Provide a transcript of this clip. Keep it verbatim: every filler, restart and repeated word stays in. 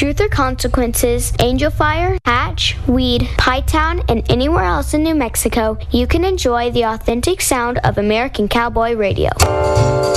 Truth or Consequences, Angel Fire, Hatch, Weed, Pytown, and anywhere else in New Mexico, you can enjoy the authentic sound of American Cowboy Radio.